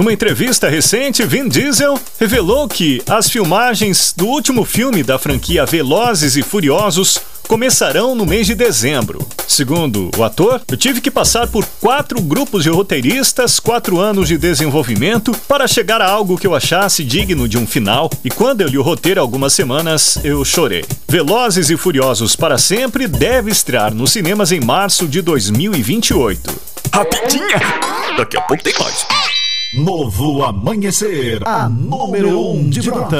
Numa entrevista recente, Vin Diesel revelou que as filmagens do último filme da franquia Velozes e Furiosos começarão no mês de dezembro. Segundo o ator, eu tive que passar por 4 grupos de roteiristas, 4 anos de desenvolvimento para chegar a algo que eu achasse digno de um final, e quando eu li o roteiro há algumas semanas, eu chorei. Velozes e Furiosos para Sempre deve estrear nos cinemas em março de 2028. Rapidinha! Daqui a pouco tem mais. Novo Amanhecer, a número 1 de Brota.